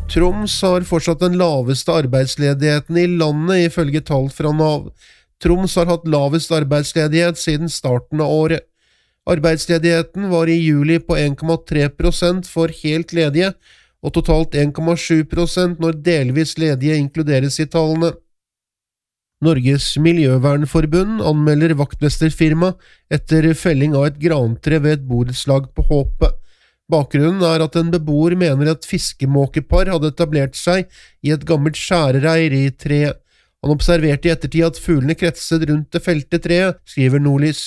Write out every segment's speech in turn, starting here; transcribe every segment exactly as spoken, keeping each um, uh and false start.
Troms har fortsatt den laveste arbeidsledigheten i landet ifølge tall fra Nav. Troms har hatt lavest arbeidsledighet siden starten av året. Arbeidsledigheten var i juli på en komma tre prosent for helt ledige, og totalt en komma sju prosent når delvis ledige inkluderes i tallene. Norges Miljøvernforbund anmelder vaktmesterfirma etter felling av et grantre ved et borettslag på Håpet. Bakgrunnen er at en beboer mener at fiskemåkepar hadde etablert seg i et gammelt skjærereir i treet. Han observerte i ettertid at fuglene kretset rundt det felte treet, skriver Nordlys.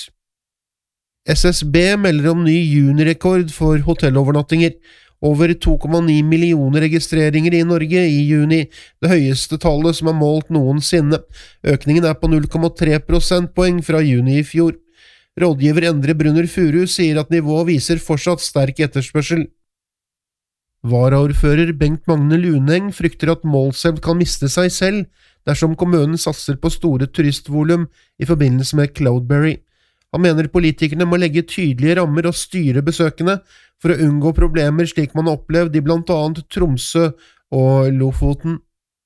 S S B melder om ny junirekord for hotellovernattinger. Over to komma ni millioner registreringer i Norge i juni, det høyeste tallet som er målt noensinne. Økningen er på null komma tre prosentpoeng fra juni i fjor. Rådgiver Endre Brunner Furu sier at nivået viser fortsatt sterk etterspørsel. Varaordfører Bengt Magne Luneng frykter at Målselv kan miste seg selv dersom kommunen satser på store turistvolum i forbindelse med Cloudberry. Han mener politikerne må legge tydelige rammer og styre besøkende for å unngå problemer slik man har opplevd i blant annet Tromsø og Lofoten.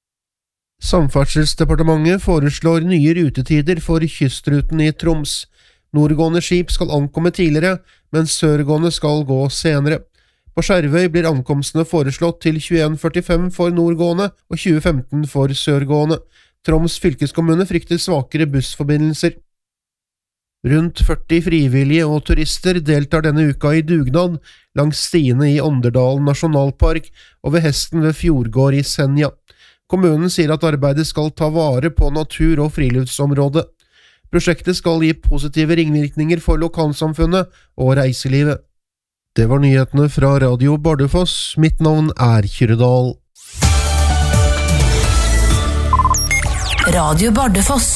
Samferdselsdepartementet foreslår nye rutetider for kystruten i Troms. Nordgående skip skal ankomme tidligere, mens sørgående skal gå senere. På Skjervøy blir ankomstene foreslått til tjueen førtifem for nordgående og tjue femten for sørgående. Troms fylkeskommune frykter svakere bussforbindelser. Rundt førti frivillige og turister deltar denne uka i dugnad langs stiene i Ånderdalen nasjonalpark og ved hesten ved Fjordgård i Senja. Kommunen sier at arbeidet skal ta vare på natur- og friluftsområdet. Prosjektet skal gi positive ringvirkninger for lokalsamfunnet og reiselivet. Det var nyhetene fra Radio Bardufoss. Mitt navn er Kyrre Dahl. Radio Bardufoss.